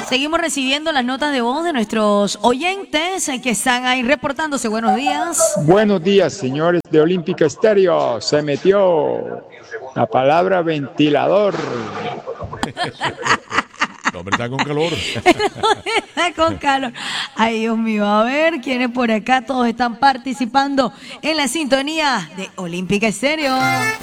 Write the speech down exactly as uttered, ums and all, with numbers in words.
Seguimos recibiendo las notas de voz de nuestros oyentes eh, que están ahí reportándose. Buenos días. Buenos días, señores de Olímpica Estéreo. Se metió la palabra ventilador. El hombre está con calor. Está con calor. Ay, Dios mío. A ver, ¿quiénes por acá? Todos están participando en la sintonía de Olímpica Estéreo.